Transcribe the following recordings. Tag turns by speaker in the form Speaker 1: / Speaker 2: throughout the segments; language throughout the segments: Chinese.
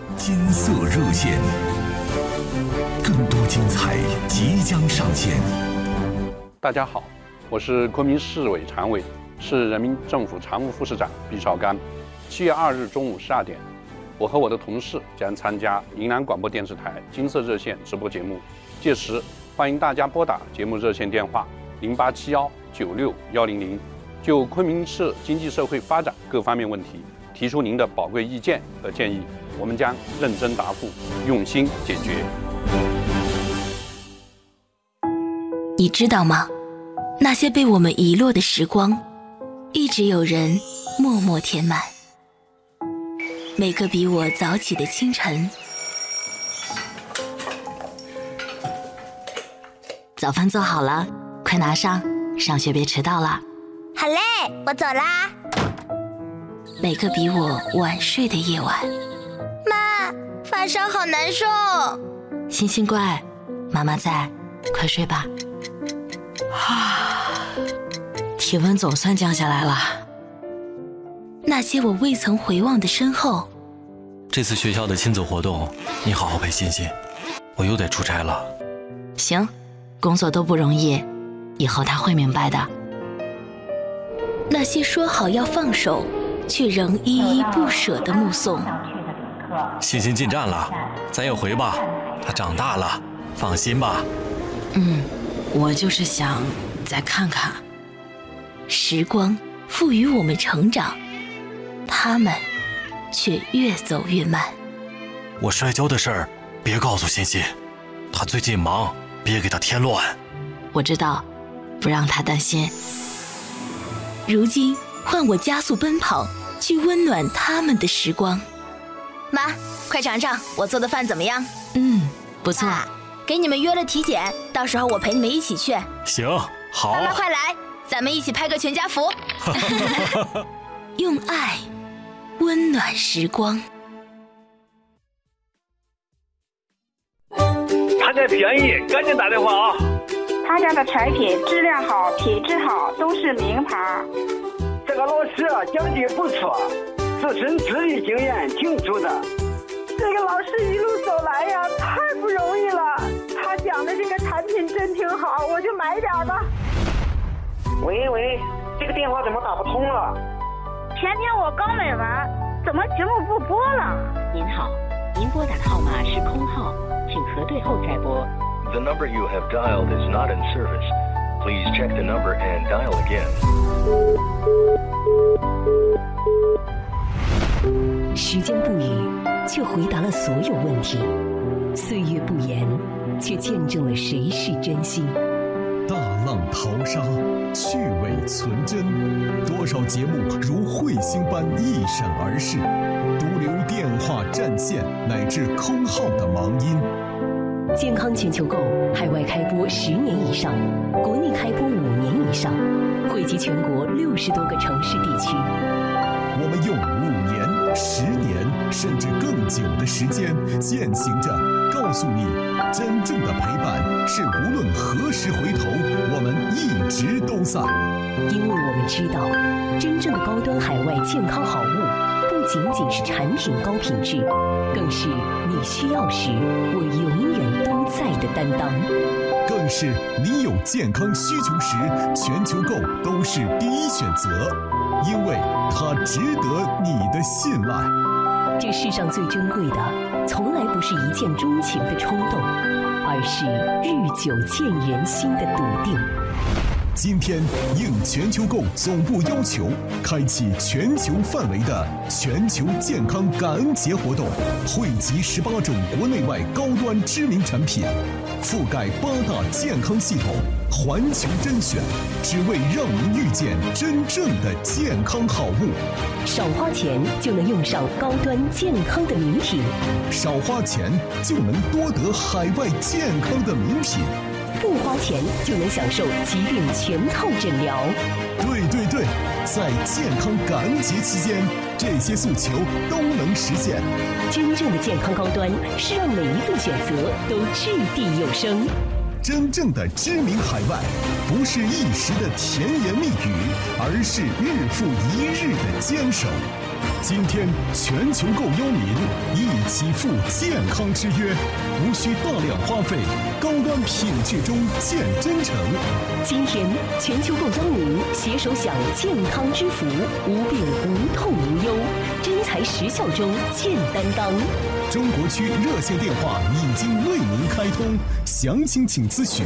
Speaker 1: 金色热线，更多精彩即将上线。
Speaker 2: 大家好，我是昆明市委常委，市人民政府常务副市长毕绍刚。7月2日中午12点，我和我的同事将参加云南广播电视台金色热线直播节目，届时欢迎大家拨打节目热线电话0871961100，就昆明市经济社会发展各方面问题提出您的宝贵意见和建议，我们将认真答复，用心解决。
Speaker 3: 你知道吗？那些被我们遗落的时光，一直有人默默填满。每个比我早起的清晨，早饭做好了，快拿上，上学别迟到了。
Speaker 4: 好嘞，我走啦。
Speaker 3: 每个比我晚睡的夜晚，
Speaker 4: 妈，发烧好难受。
Speaker 3: 星星乖，妈妈在，快睡吧。体温总算降下来了。那些我未曾回望的身后。
Speaker 5: 这次学校的亲子活动，你好好陪欣欣，我又得出差了。
Speaker 3: 行，工作都不容易，以后他会明白的。那些说好要放手，却仍依依不舍的目送。
Speaker 5: 欣欣进站了，咱也回吧，他长大了，放心吧。
Speaker 3: 我就是想再看看。时光赋予我们成长，他们却越走越慢。
Speaker 5: 我摔跤的事儿别告诉欣欣，他最近忙，别给他添乱。
Speaker 3: 我知道，不让他担心。如今换我加速奔跑，去温暖他们的时光。
Speaker 4: 妈，快尝尝我做的饭怎么样？
Speaker 3: 不错。
Speaker 4: 给你们约了体检，到时候我陪你们一起去。
Speaker 5: 行，好。
Speaker 4: 妈妈快来，咱们一起拍个全家福。
Speaker 3: 用爱温暖时光。
Speaker 6: 他家便宜，赶紧打电话啊！
Speaker 7: 他家的产品质量好，品质好，都是名牌。
Speaker 6: 这个老师讲的不错，自身资历经验挺足的。
Speaker 7: 这个老师一路走来呀，太不容易了。他讲的这个产品真挺好，我就买点吧。
Speaker 6: 喂，这个电话怎么打不通了？
Speaker 7: 前天我刚买完，怎么节目不播了？
Speaker 8: 您好，您拨打的号码是空号，请核对后再拨。
Speaker 9: The number you have dialed is not in service. Please check the number and dial again.
Speaker 8: 时间不语，却回答了所有问题；岁月不言，却见证了谁是真心。
Speaker 1: 大浪淘沙，趣味存真，多少节目如彗星般一闪而逝，独留电话占线乃至空号的盲音。
Speaker 8: 健康全球购海外开播10年以上，国内开播5年以上，惠及全国60多个城市地区。
Speaker 1: 我们用5年、10年甚至更久的时间，践行着告诉你，真正的陪伴是无论何时回头，我们一直都在。
Speaker 8: 因为我们知道，真正的高端海外健康好物，不仅仅是产品高品质，更是你需要时我永远都在的担当，
Speaker 1: 更是你有健康需求时，全球购都是第一选择，因为它值得你的信赖。
Speaker 8: 这世上最珍贵的，从来不是一见钟情的冲动，而是日久见人心的笃定。
Speaker 1: 今天应全球购总部要求，开启全球范围的全球健康感恩节活动，汇集18种国内外高端知名产品，覆盖8大健康系统，环球甄选，只为让您遇见真正的健康好物。
Speaker 8: 少花钱就能用上高端健康的名品，
Speaker 1: 少花钱就能多得海外健康的名品，
Speaker 8: 不花钱就能享受疾病全套诊疗。
Speaker 1: 对，在健康感恩节期间，这些诉求都能实现。
Speaker 8: 真正的健康高端是让每一份选择都掷地有声。
Speaker 1: 真正的知名海外，不是一时的甜言蜜语，而是日复一日的坚守。 今天全球购忧民一起赴健康之约，无需大量花费，高端品质中见真诚。
Speaker 8: 今天全球购邀您携手享健康之福，无病无痛无忧，真材实效中见担当。
Speaker 1: 中国区热线电话已经为您开通，详情请咨询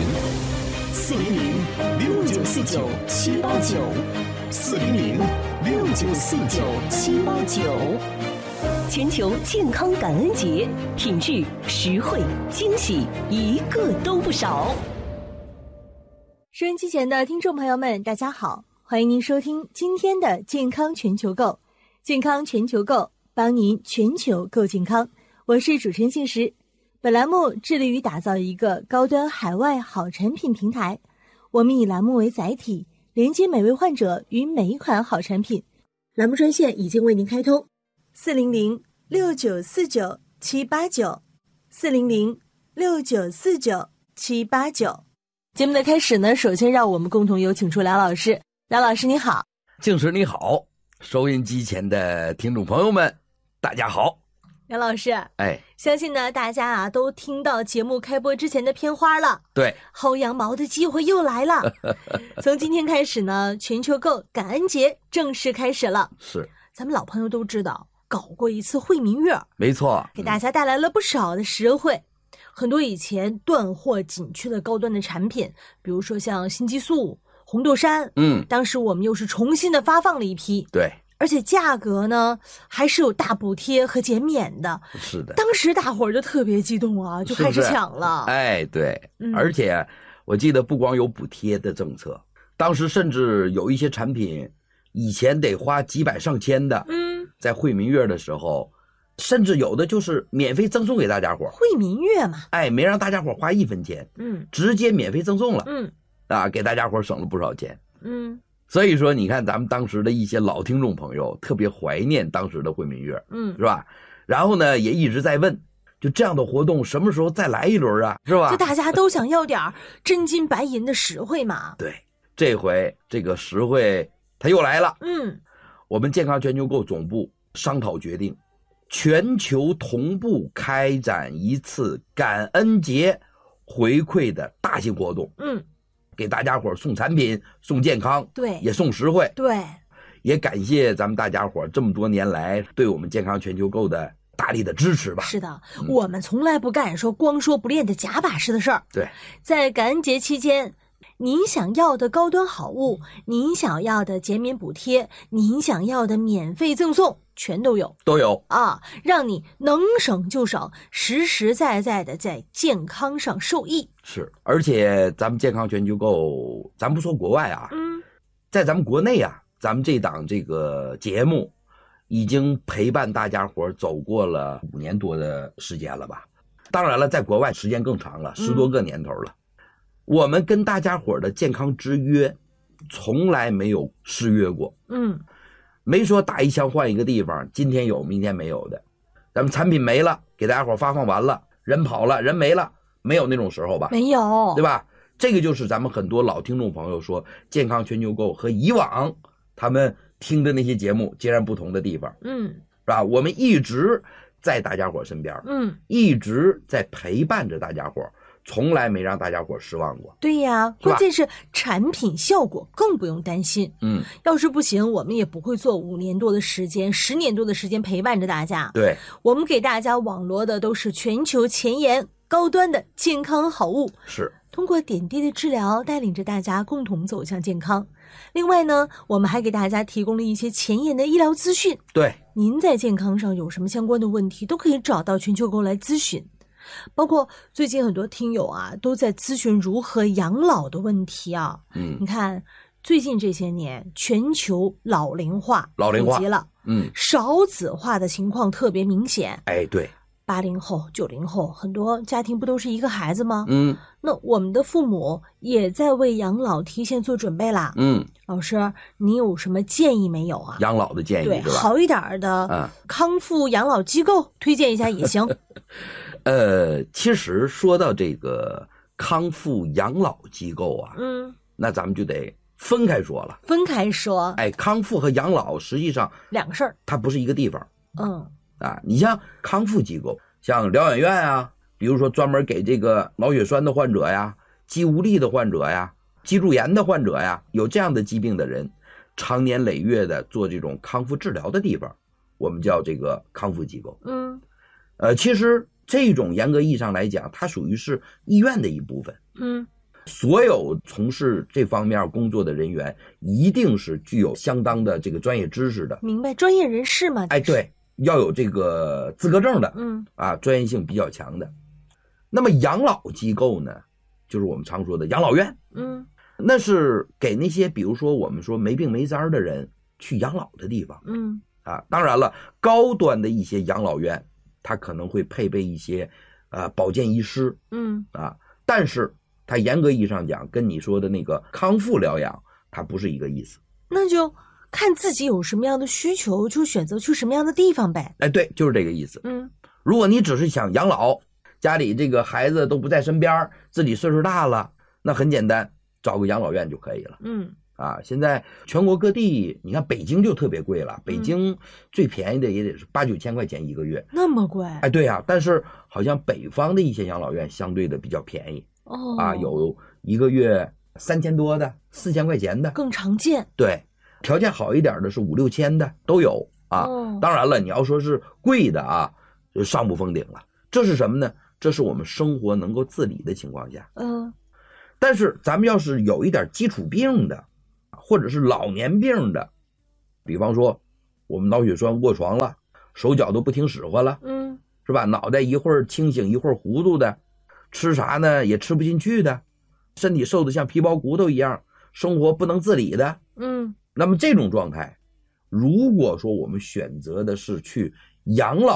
Speaker 8: 400-6949-789，400-6949-789。全球健康感恩节，品质、实惠、惊喜，一个都不少。
Speaker 10: 收音机前的听众朋友们，大家好，欢迎您收听今天的健康全球购。健康全球购，帮您全球购健康。我是主持人信实。本栏目致力于打造一个高端海外好产品平台，我们以栏目为载体，连接每位患者与每一款好产品。栏目专线已经为您开通，400-6949-789 400-6949-789。节目的开始呢，首先让我们共同有请出梁老师。梁老师你好。
Speaker 11: 静时你好，收音机前的听众朋友们大家好。
Speaker 10: 梁老师，相信呢大家都听到节目开播之前的片花了。对，薅羊毛的机会又来了。从今天开始呢，全球购感恩节正式开始了。是，咱们老朋友都知道，搞过一次惠民月，没错，给大家带来了不少的实惠。很多以前断货紧缺的高端的产品，比如说像新激素、红豆杉，当时我们又是重新的发放了一批。对。而且价格呢还是有大补贴和减免的。是的，当时大伙儿就特别激动啊，就开始抢了。
Speaker 11: 对，而且我记得不光有补贴的政策，当时甚至有一些产品以前得花几百上千的，在惠民月的时候，甚至有的就是免费赠送给大家伙。惠民月嘛，没让大家伙花1分钱，直接免费赠送了，给大家伙省了不少钱。所以说你看咱们当时的一些老听众朋友特别怀念当时的惠民月，是吧？然后呢也一直在问，就这样的活动什么时候再来一轮啊，是吧？
Speaker 10: 就大家都想要点真金白银的实惠嘛。
Speaker 11: 对，这回这个实惠它又来了。我们健康全球购总部商讨决定，全球同步开展一次感恩节回馈的大型活动。给大家伙送产品，送健康，对，也送实惠，对，也感谢咱们大家伙这么多年来对我们健康全球购的大力的支持吧。
Speaker 10: 是的，我们从来不干光说不练的假把式的事儿。对，在感恩节期间，您想要的高端好物，您想要的减免补贴，您想要的免费赠送，全都有啊，让你能省就省，实实在在的在健康上受益。
Speaker 11: 是，而且咱们健康全球购，咱不说国外啊，在咱们国内啊，咱们这档这个节目已经陪伴大家伙走过了5年多的时间了吧？当然了，在国外时间更长了，10多个年头了。我们跟大家伙的健康之约从来没有失约过，没说打一枪换一个地方，今天有明天没有的。咱们产品没了，给大家伙发放完了，人跑了，人没了，没有那种时候吧？没有，对吧？这个就是咱们很多老听众朋友说健康全球购和以往他们听的那些节目截然不同的地方，是吧？我们一直在大家伙身边，一直在陪伴着大家伙，从来没让大家伙失望过。
Speaker 10: 对呀，关键是产品效果更不用担心。要是不行，我们也不会做5年多的时间、10年多的时间陪伴着大家。对，我们给大家网罗的都是全球前沿、高端的健康好物，是通过点滴的治疗，带领着大家共同走向健康。另外呢，我们还给大家提供了一些前沿的医疗资讯。对，您在健康上有什么相关的问题，都可以找到全球购来咨询。包括最近很多听友啊都在咨询如何养老的问题啊。你看最近这些年全球老龄化普及了，少子化的情况特别明显。对，80后、90后很多家庭不都是一个孩子吗？那我们的父母也在为养老提前做准备啦。老师，你有什么建议没有啊？
Speaker 11: 养老的建议，对，是吧？
Speaker 10: 好一点的康复养老机构推荐一下也行。
Speaker 11: 其实说到这个康复养老机构啊，那咱们就得分开说了。
Speaker 10: 分开说。
Speaker 11: 哎，康复和养老实际上
Speaker 10: 两个事儿，
Speaker 11: 它不是一个地方。
Speaker 10: 嗯。
Speaker 11: 啊，你像康复机构，像疗养院啊，比如说专门给这个脑血栓的患者呀、肌无力的患者呀、脊柱炎的患者呀，有这样的疾病的人，常年累月的做这种康复治疗的地方，我们叫这个康复机构。
Speaker 10: 嗯。
Speaker 11: 其实这种严格意义上来讲，它属于是医院的一部分。
Speaker 10: 嗯。
Speaker 11: 所有从事这方面工作的人员，一定是具有相当的这个专业知识的。
Speaker 10: 明白，专业人士嘛。
Speaker 11: 哎，对。要有这个资格证的，专业性比较强的。那么养老机构呢，就是我们常说的养老院，那是给那些比如说我们说没病没灾的人去养老的地方，当然了，高端的一些养老院，它可能会配备一些保健医师，但是它严格意义上讲，跟你说的那个康复疗养，它不是一个意思。
Speaker 10: 那就看自己有什么样的需求，就选择去什么样的地方呗。
Speaker 11: 哎，对，就是这个意思。如果你只是想养老，家里这个孩子都不在身边，自己岁数大了，那很简单，找个养老院就可以了。现在全国各地，你看北京就特别贵了，北京最便宜的也得是8、9千块钱一个月，
Speaker 10: 那么贵？
Speaker 11: 哎，对啊，但是好像北方的一些养老院相对的比较便宜，有一个月3000多的，4千块钱的，
Speaker 10: 更常见。
Speaker 11: 对。条件好一点的是5、6千的都有啊。当然了，你要说是贵的啊，就上不封顶了。这是什么呢？这是我们生活能够自理的情况下。但是咱们要是有一点基础病的，或者是老年病的，比方说我们脑血栓卧床了，手脚都不听使唤了，是吧？脑袋一会儿清醒一会儿糊涂的，吃啥呢也吃不进去的，身体瘦得像皮包骨头一样，生活不能自理的，那么这种状态，如果说我们选择的是去养老